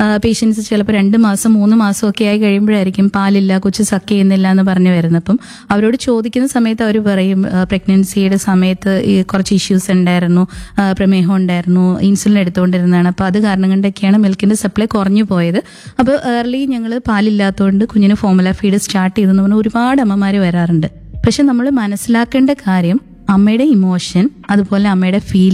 Patients ചിലപ്പോൾ 2 മാസം 3 മാസം ഒക്കെ ആയി കഴിയുമ്പോഴായിരിക്കും പാലില്ല, കൊച്ചു സക്ക് ചെയ്യുന്നില്ല എന്ന് പറഞ്ഞു വരുന്നത്. അപ്പം അവരോട് ചോദിക്കുന്ന സമയത്ത് അവർ പറയും പ്രഗ്നൻസിയുടെ സമയത്ത് ഈ കുറച്ച് ഇഷ്യൂസ് ഉണ്ടായിരുന്നു, പ്രമേഹം ഉണ്ടായിരുന്നു, ഇൻസുലിൻ എടുത്തുകൊണ്ടിരുന്നതാണ്, അപ്പോൾ അത് കാരണം കൊണ്ടൊക്കെയാണ് മിൽക്കിന്റെ സപ്ലൈ കുറഞ്ഞു പോയത്. അപ്പോൾ ഏർലി ഞങ്ങൾ പാലില്ലാത്തതുകൊണ്ട് കുഞ്ഞിന് ഫോർമുല ഫീഡ് സ്റ്റാർട്ട് ചെയ്തെന്ന് പറഞ്ഞാൽ ഒരുപാട് അമ്മമാർ വരാറുണ്ട്. പക്ഷെ നമ്മൾ മനസ്സിലാക്കേണ്ട കാര്യം അമ്മയുടെ ഇമോഷൻ, അതുപോലെ അമ്മയുടെ ഫീലിംഗ്